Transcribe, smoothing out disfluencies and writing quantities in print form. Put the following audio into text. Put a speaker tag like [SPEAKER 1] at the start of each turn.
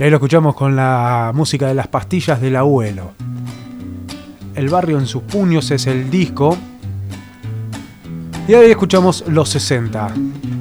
[SPEAKER 1] Y ahí lo escuchamos con la música de Las pastillas del abuelo. El barrio en sus puños es el disco. Y ahí escuchamos Los 60.